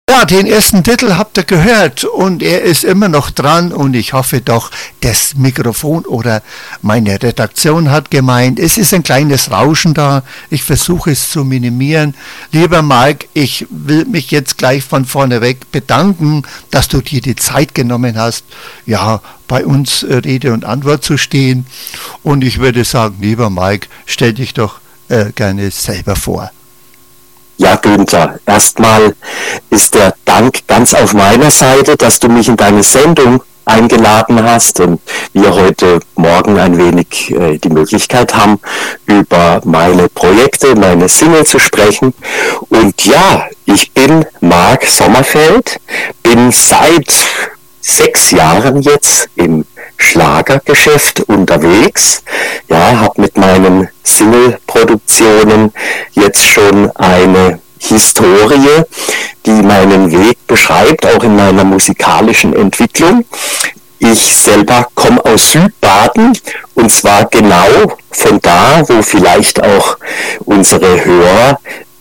Ja, den ersten Titel habt ihr gehört und er ist immer noch dran und ich hoffe doch, das Mikrofon oder meine Redaktion hat gemeint, es ist ein kleines Rauschen da, ich versuche es zu minimieren. Lieber Mike, ich will mich jetzt gleich von vorne weg bedanken, dass du dir die Zeit genommen hast, ja, bei uns Rede und Antwort zu stehen und ich würde sagen, lieber Mike, stell dich doch gerne selber vor. Ja, Günther, erstmal ist der Dank ganz auf meiner Seite, dass du mich in deine Sendung eingeladen hast und wir heute Morgen ein wenig die Möglichkeit haben, über meine Projekte, meine Single zu sprechen. Und ja, ich bin Marc Sommerfeld, bin seit 6 Jahren jetzt im Schlagergeschäft unterwegs. Ja, habe mit meinen Single-Produktionen jetzt schon eine Historie, die meinen Weg beschreibt, auch in meiner musikalischen Entwicklung. Ich selber komme aus Südbaden und zwar genau von da, wo vielleicht auch unsere Hörer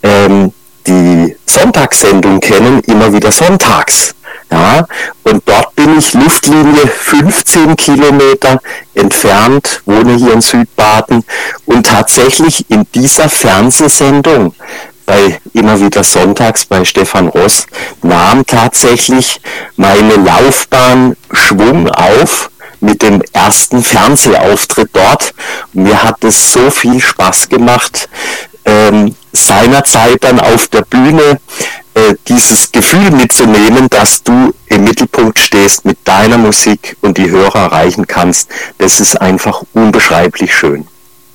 die Sonntagssendung kennen, immer wieder sonntags. Ja, und dort bin ich Luftlinie 15 Kilometer entfernt, wohne hier in Südbaden und tatsächlich in dieser Fernsehsendung bei immer wieder sonntags bei Stefan Ross nahm tatsächlich meine Laufbahn Schwung auf mit dem ersten Fernsehauftritt dort. Mir hat es so viel Spaß gemacht, seinerzeit dann auf der Bühne dieses Gefühl mitzunehmen, dass du im Mittelpunkt stehst mit deiner Musik und die Hörer erreichen kannst. Das ist einfach unbeschreiblich schön.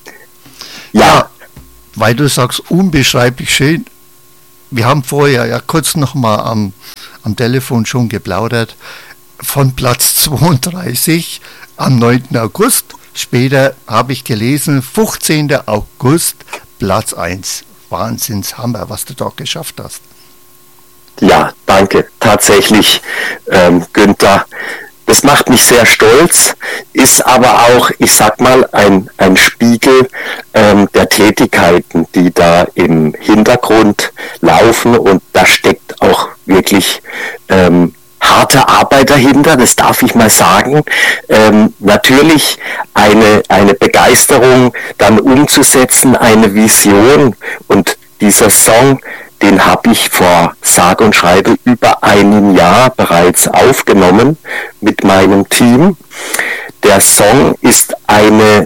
Ja, weil du sagst, unbeschreiblich schön. Wir haben vorher ja kurz nochmal am Telefon schon geplaudert. Von Platz 32 am 9. August. Später habe ich gelesen, 15. August, Platz 1. Wahnsinnshammer, was du da geschafft hast. Ja, danke. Tatsächlich, Günther, das macht mich sehr stolz, ist aber auch, ich sag mal, ein Spiegel der Tätigkeiten, die da im Hintergrund laufen und da steckt auch wirklich harte Arbeit dahinter, das darf ich mal sagen. Natürlich eine Begeisterung dann umzusetzen, eine Vision und dieser Song, den habe ich vor sage und schreibe über einem Jahr bereits aufgenommen mit meinem Team. Der Song ist eine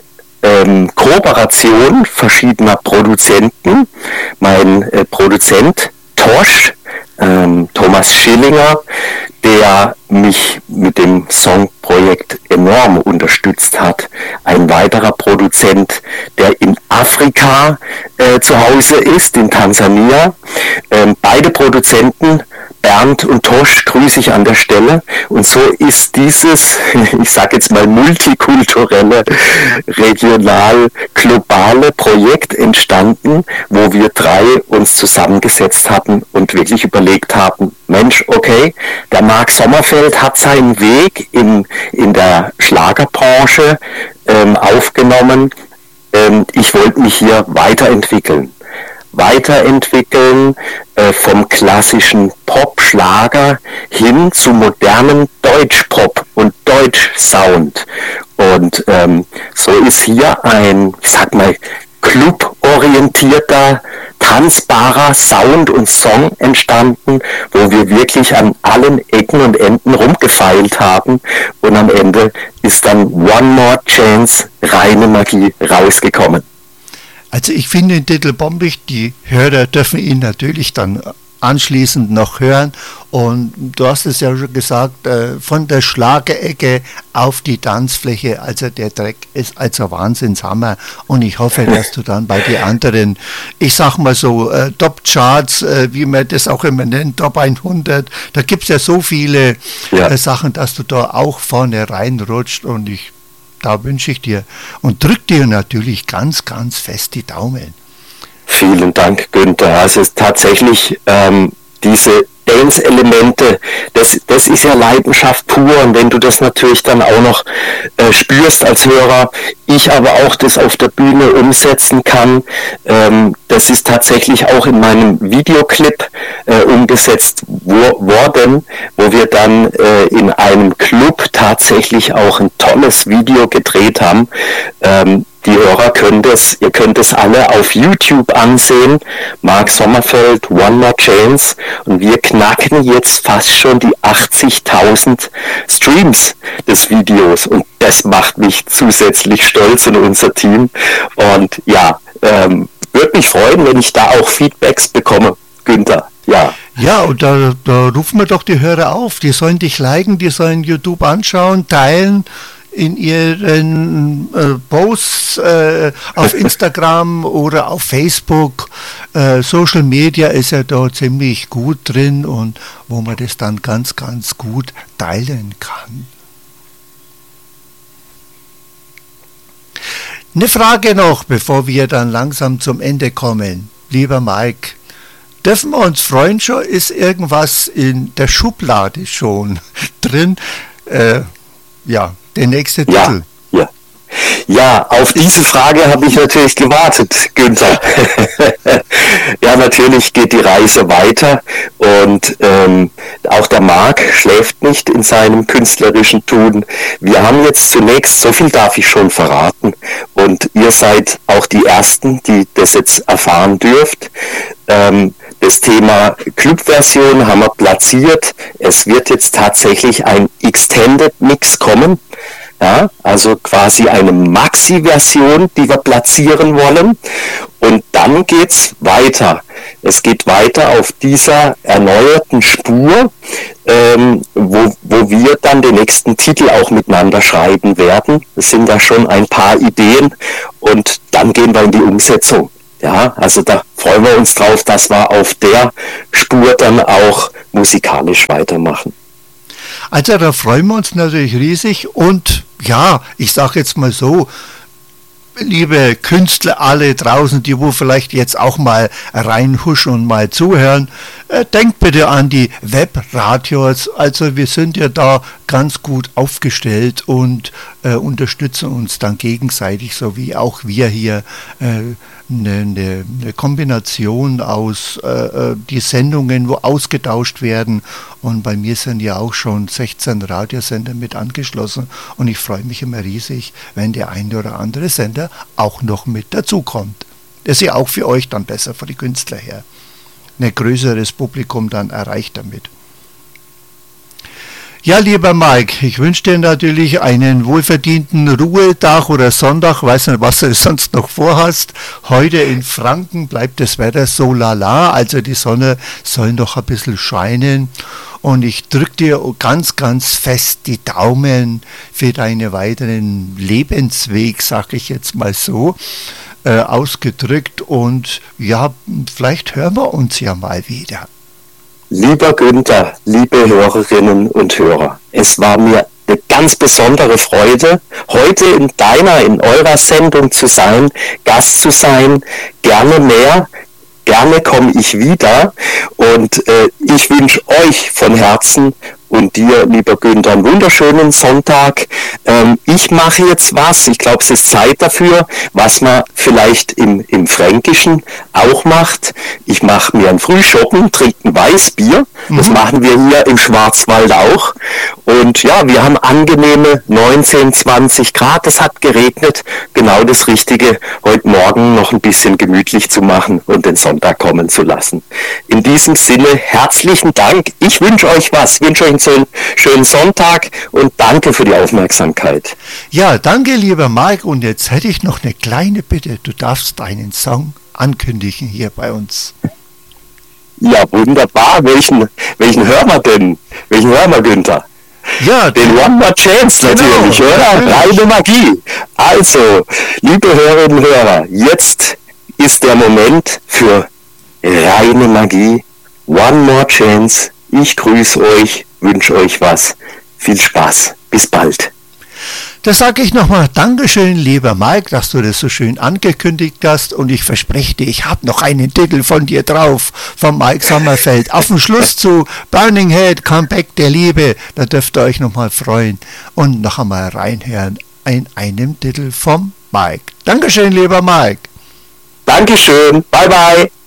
Kooperation verschiedener Produzenten. Mein Produzent Tosch, Thomas Schillinger, der mich mit dem Songprojekt enorm unterstützt hat. Ein weiterer Produzent, der in Afrika zu Hause ist, in Tansania. Beide Produzenten, Bernd und Tosch, grüße ich an der Stelle. Und so ist dieses, ich sage jetzt mal, multikulturelle, regional, globale Projekt entstanden, wo wir 3 uns zusammengesetzt hatten und wirklich überlegt haben, Mensch, okay, der Marc Sommerfeld hat seinen Weg in der Schlagerbranche aufgenommen. Ich wollte mich hier weiterentwickeln vom klassischen Pop-Schlager hin zu modernen Deutsch-Pop und Deutsch-Sound. Und so ist hier ein, ich sag mal, cluborientierter, tanzbarer Sound und Song entstanden, wo wir wirklich an allen Ecken und Enden rumgefeilt haben und am Ende ist dann One More Chance, reine Magie rausgekommen. Also ich finde den Titel bombig, die Hörer dürfen ihn natürlich dann anschließend noch hören und du hast es ja schon gesagt, von der Schlagerecke auf die Tanzfläche, also der Track ist also Wahnsinnshammer und ich hoffe, dass du dann bei den anderen, ich sag mal so, Top-Charts, wie man das auch immer nennt, Top 100, da gibt es ja so viele Sachen, dass du da auch vorne reinrutscht und da wünsche ich dir und drück dir natürlich ganz, ganz fest die Daumen. Vielen Dank, Günther. Also es ist tatsächlich diese Dance-Elemente, das ist ja Leidenschaft pur und wenn du das natürlich dann auch noch spürst als Hörer, ich aber auch das auf der Bühne umsetzen kann, das ist tatsächlich auch in meinem Videoclip umgesetzt, worden, wo wir dann in einem Club tatsächlich auch ein tolles Video gedreht haben. Die Hörer ihr könnt es alle auf YouTube ansehen. Mark Sommerfeld, One More Chance. Und wir knacken jetzt fast schon die 80.000 Streams des Videos. Und das macht mich zusätzlich stolz und unser Team. Und ja, würde mich freuen, wenn ich da auch Feedbacks bekomme, Günther. Ja. Ja, und da rufen wir doch die Hörer auf. Die sollen dich liken, die sollen YouTube anschauen, teilen in ihren Posts auf Instagram oder auf Facebook. Social Media ist ja da ziemlich gut drin und wo man das dann ganz, ganz gut teilen kann. Eine Frage noch, bevor wir dann langsam zum Ende kommen. Lieber Mike, dürfen wir uns freuen schon? Ist irgendwas in der Schublade schon drin? Ja, der nächste Titel. Ja, auf diese Frage habe ich natürlich gewartet, Günther. Ja, natürlich geht die Reise weiter und auch der Marc schläft nicht in seinem künstlerischen Tun. Wir haben jetzt zunächst, so viel darf ich schon verraten, und ihr seid auch die Ersten, die das jetzt erfahren dürft. Das Thema Clubversion haben wir platziert. Es wird jetzt tatsächlich ein Extended Mix kommen. Ja, also quasi eine Maxi-Version, die wir platzieren wollen. Und dann geht's weiter. Es geht weiter auf dieser erneuerten Spur, wo wir dann den nächsten Titel auch miteinander schreiben werden. Es sind da schon ein paar Ideen und dann gehen wir in die Umsetzung. Ja, also da freuen wir uns drauf, dass wir auf der Spur dann auch musikalisch weitermachen. Also da freuen wir uns natürlich riesig und ja, ich sage jetzt mal so, liebe Künstler alle draußen, die wo vielleicht jetzt auch mal reinhuschen und mal zuhören, denkt bitte an die Webradios. Also wir sind ja da ganz gut aufgestellt und unterstützen uns dann gegenseitig, so wie auch wir hier eine Kombination aus die Sendungen, wo ausgetauscht werden, und bei mir sind ja auch schon 16 Radiosender mit angeschlossen und ich freue mich immer riesig, wenn der eine oder andere Sender auch noch mit dazukommt. Das ist ja auch für euch dann besser, für die Künstler her. Ein größeres Publikum dann erreicht damit. Ja, lieber Mike, ich wünsche dir natürlich einen wohlverdienten Ruhetag oder Sonntag, weiß nicht, was du sonst noch vorhast. Heute in Franken bleibt das Wetter so lala, also die Sonne soll noch ein bisschen scheinen. Und ich drücke dir ganz, ganz fest die Daumen für deinen weiteren Lebensweg, sag ich jetzt mal so, ausgedrückt. Und ja, vielleicht hören wir uns ja mal wieder. Lieber Günther, liebe Hörerinnen und Hörer, es war mir eine ganz besondere Freude, heute in eurer Sendung zu sein, Gast zu sein, gerne mehr, gerne komme ich wieder und ich wünsche euch von Herzen und dir, lieber Günther, einen wunderschönen Sonntag. Ich mache jetzt was, ich glaube, es ist Zeit dafür, was man vielleicht im Fränkischen auch macht. Ich mache mir ein Frühschoppen, trinke ein Weißbier. Das machen wir hier im Schwarzwald auch. Und ja, wir haben angenehme 19, 20 Grad. Es hat geregnet. Genau das Richtige, heute Morgen noch ein bisschen gemütlich zu machen und den Sonntag kommen zu lassen. In diesem Sinne, herzlichen Dank. Ich wünsche euch was. Ich wünsche euch einen schönen Sonntag und danke für die Aufmerksamkeit. Ja, danke, lieber Mike. Und jetzt hätte ich noch eine kleine Bitte. Du darfst deinen Song ankündigen hier bei uns. Ja, wunderbar. Welchen hören wir denn? Welchen hören wir, Günther? Ja, den One More Chance natürlich, genau, oder? Reine Magie. Also, liebe Hörerinnen und Hörer, jetzt ist der Moment für reine Magie. One More Chance. Ich grüße euch, wünsche euch was. Viel Spaß. Bis bald. Da sage ich nochmal Dankeschön, lieber Mike, dass du das so schön angekündigt hast, und ich verspreche dir, ich habe noch einen Titel von dir drauf, von Mike Sommerfeld. Auf dem Schluss zu Burning Head, Comeback der Liebe, da dürft ihr euch nochmal freuen und noch einmal reinhören in einem Titel vom Mike. Dankeschön, lieber Mike. Dankeschön, bye bye.